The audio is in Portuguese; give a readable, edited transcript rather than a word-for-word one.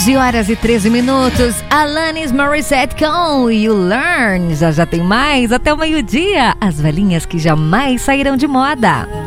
11h13. Alanis Morissette com You Learn. Já tem mais, até o meio-dia. As velhinhas que jamais sairão de moda.